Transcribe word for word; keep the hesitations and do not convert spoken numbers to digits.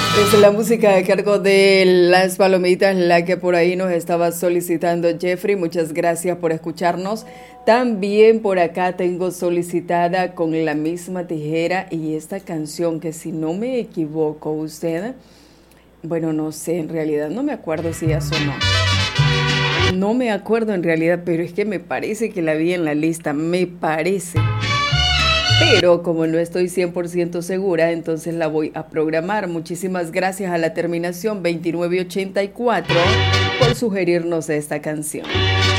Es la música a cargo de Las Palomitas, la que por ahí nos estaba solicitando Jeffrey. Muchas gracias por escucharnos. También por acá tengo solicitada Con la misma tijera y esta canción que, si no me equivoco, usted, bueno, no sé, en realidad no me acuerdo si ya sonó. No me acuerdo en realidad, pero es que me parece que la vi en la lista, me parece. Pero como no estoy cien por ciento segura, entonces la voy a programar. Muchísimas gracias a la terminación veintinueve ochenta y cuatro por sugerirnos esta canción.